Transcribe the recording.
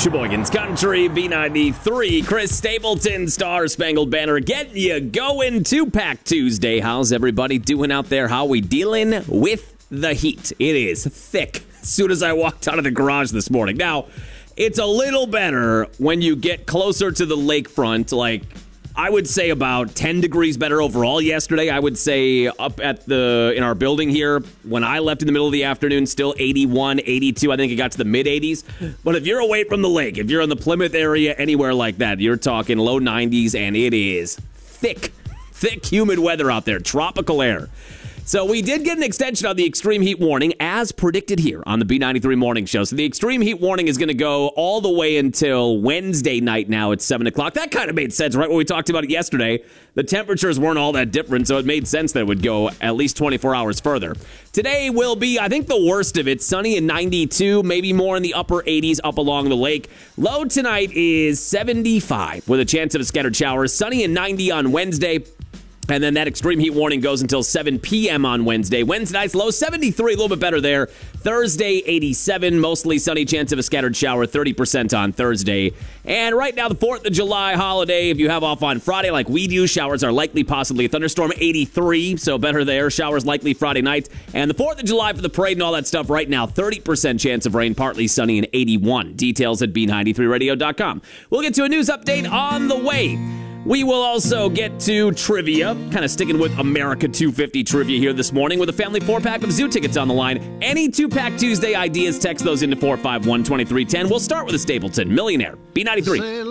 Sheboygan's Country, B93, Chris Stapleton, Star Spangled Banner, getting you going. Two-Pack Tuesday. How's everybody doing out there? How we dealing with the heat? It is thick as soon as I walked out of the garage this morning. Now, it's a little better when you get closer to the lakefront, like I would say about 10 degrees better overall yesterday. I would say up in our building here, when I left in the middle of the afternoon, still 81, 82. I think it got to the mid-80s. But if you're away from the lake, if you're in the Plymouth area, anywhere like that, you're talking low 90s, and it is thick, humid weather out there, tropical air. So we did get an extension on the extreme heat warning, as predicted here on the B93 Morning Show. So the extreme heat warning is going to go all the way until Wednesday night now at 7 o'clock. That kind of made sense, right? When we talked about it yesterday, the temperatures weren't all that different, so it made sense that it would go at least 24 hours further. Today will be, I think, the worst of it. Sunny and 92, maybe more in the upper 80s up along the lake. Low tonight is 75 with a chance of a scattered shower. Sunny and 90 on Wednesday. And then that extreme heat warning goes until 7 p.m. on Wednesday. Wednesday night's low 73, a little bit better there. Thursday, 87, mostly sunny, chance of a scattered shower, 30% on Thursday. And right now, the 4th of July holiday, if you have off on Friday like we do, showers are likely, possibly a thunderstorm, 83, so better there. Showers likely Friday night. And the 4th of July for the parade and all that stuff right now, 30% chance of rain, partly sunny, and 81. Details at B93radio.com. We'll get to a news update on the way. We will also get to trivia, kind of sticking with America 250 trivia here this morning with a family 4-pack of zoo tickets on the line. Any 2-pack Tuesday ideas, text those into 451-2310. We'll start with a Stapleton Millionaire, B93.